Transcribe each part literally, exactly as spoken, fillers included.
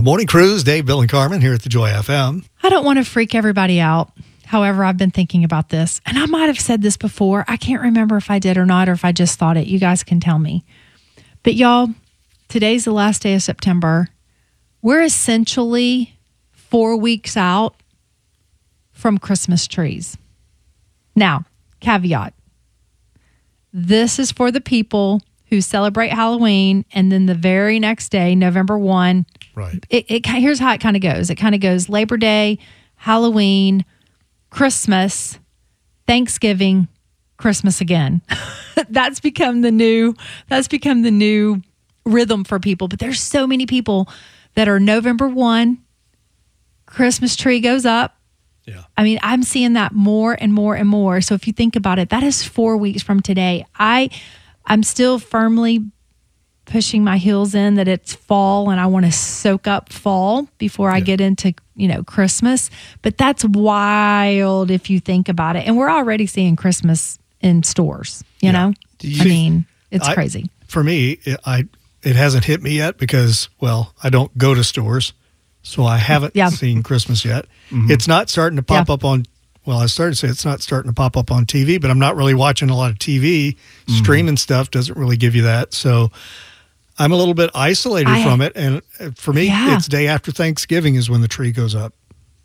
Morning Cruise, Dave, Bill, and Carmen here at the Joy F M. I don't want to freak everybody out. However, I've been thinking about this, and I might have said this before. I can't remember if I did or not, or if I just thought it. You guys can tell me. But y'all, today's the last day of September. We're essentially four weeks out from Christmas trees. Now, caveat. This is for the people who celebrate Halloween, and then the very next day, November first, Right. It, it here's how it kind of goes. It kind of goes Labor Day, Halloween, Christmas, Thanksgiving, Christmas again. That's become the new. That's become the new rhythm for people. But there's so many people that are November first. Christmas tree goes up. Yeah. I mean, I'm seeing that more and more and more. So if you think about it, that is four weeks from today. I, I'm still firmly pushing my heels in that it's fall and I want to soak up fall before I Yeah. get into, you know, Christmas. But that's wild if you think about it. And we're already seeing Christmas in stores, you Yeah. know? Do you- I mean, it's I- crazy. For me, it, I it hasn't hit me yet because, well, I don't go to stores, so I haven't Yeah. seen Christmas yet. It's not starting to pop Yeah. up on, well, I started to say it's not starting to pop up on T V, but I'm not really watching a lot of T V. Streaming stuff doesn't really give you that. So I'm a little bit isolated I- from it. And for me, Yeah. it's day after Thanksgiving is when the tree goes up.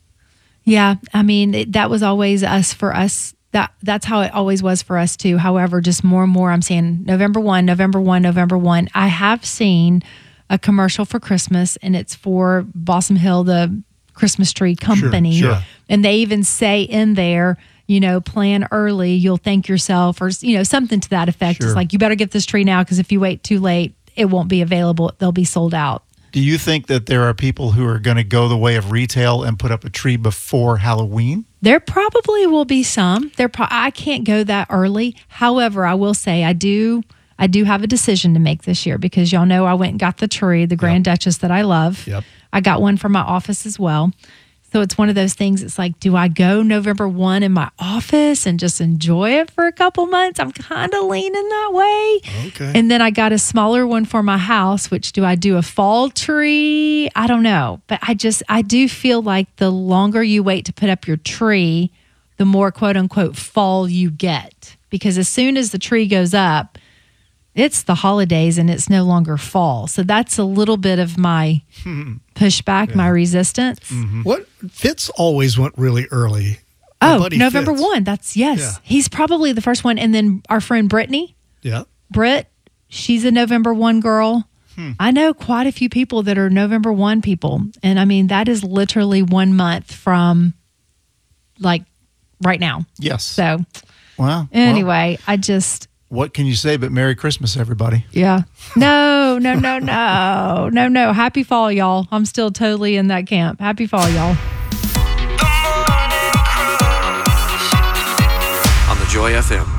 Yeah, I mean, it, that was always us for us. That that's how it always was for us too. However, just more and more I'm seeing November first, November first, November first. I have seen a commercial for Christmas, and it's for Balsam Hill, the Christmas tree company. sure. And they even say in there, you know, plan early, you'll thank yourself, or, you know, something to that effect. Sure. It's like, you better get this tree now, because if you wait too late, it won't be available. They'll be sold out. Do you think that there are people who are going to go the way of retail and put up a tree before Halloween? There probably will be some. There, pro- I can't go that early. However, I will say I do. I do have a decision to make this year, because y'all know I went and got the tree, the Grand Duchess that I love. Yep. I got one for my office as well. So it's one of those things. It's like, do I go November first in my office and just enjoy it for a couple months? I'm kind of leaning that way. Okay. And then I got a smaller one for my house, which do I do a fall tree? I don't know. But I just, I do feel like the longer you wait to put up your tree, the more quote unquote fall you get. Because as soon as the tree goes up, it's the holidays and it's no longer fall. So that's a little bit of my pushback, my resistance. What Fitz always went really early. My Oh, buddy November Fitz. first. That's, yes. Yeah. He's probably the first one. And then our friend Brittany, Yeah. Britt, she's a November first girl. I know quite a few people that are November first people. And I mean, that is literally one month from like right now. Yes. So Wow. anyway, I just, Well, what can you say but Merry Christmas, everybody? yeah. No, no, no, no, no, no. Happy fall, y'all. I'm still totally in that camp. Happy fall, y'all. On the Joy F M.